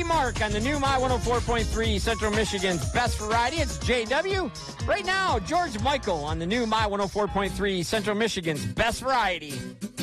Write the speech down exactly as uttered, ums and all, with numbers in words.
Mark on the new My one oh four point three Central Michigan's Best Variety. It's J W. Right now, George Michael on the new My one oh four point three Central Michigan's Best Variety.